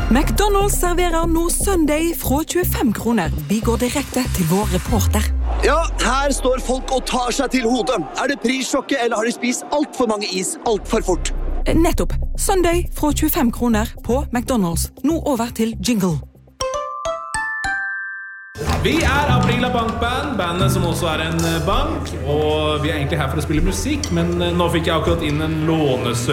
McDonald's serverer nå Sunday fra 25 kroner. Vi går direkte til vår reporter. Ja, her står folk og tar seg til hodet. Det prissjokket, eller har de spist alt for mange is alt for fort? Nettopp. Sunday fra 25 kroner på McDonald's. Nå over til jingle. Vi Aprila Bankband, bandet som også en bank. Og vi egentlig her for å spille musikk, men nå fikk jeg akkurat inn en lånesøknad